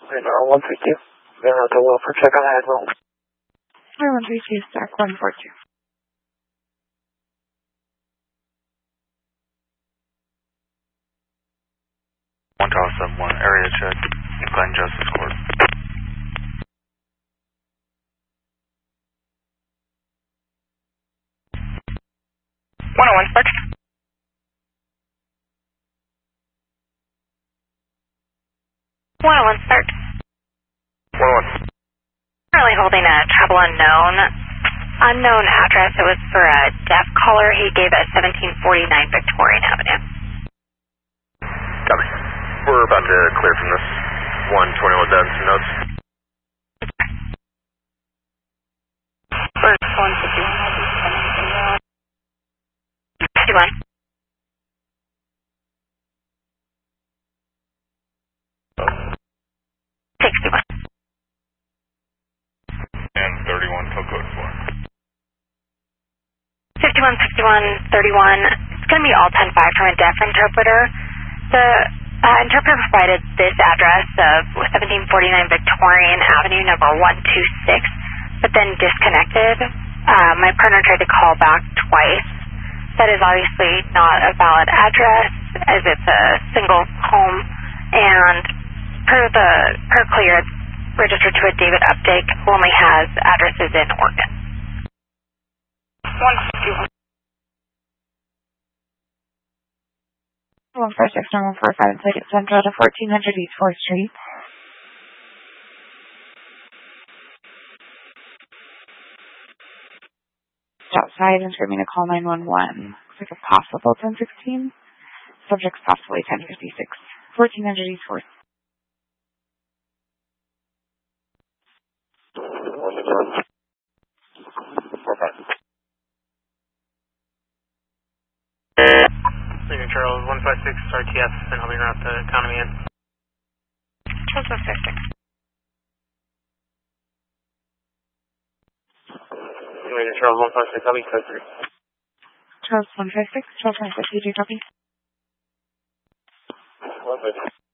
Radar 132. Radar to Wilford, check on that roll. 132, stack 142. 1071, area check, Glen Justice Court. 101, start. 101, start. 101. Currently holding a travel unknown address. It was for a deaf caller. He gave at 1749 Victorian Avenue. Copy. We're about to clear from this. 121 done, some notes. First 151. 61. And 31 till code 4. 51, 61, 31. It's going to be all 10-5 from a deaf interpreter. The interpreter provided this address of 1749 Victorian Avenue, number 126, but then disconnected. My partner tried to call back twice. That is obviously not a valid address, as it's a single home, and per clear, it's registered to a David Updike, who only has addresses in Oregon. 151. 146, 145, and Ticket Central to 1400 East 4th Street. Outside and screaming to call 911. Looks like a possible 1016. Subject's possibly 1056. 1400 East 4th. Charles 156 RTF and helping route the economy in. Charles 156. Charles 156, I'll be code 3. Charles 156, Charles 156, copy. 156.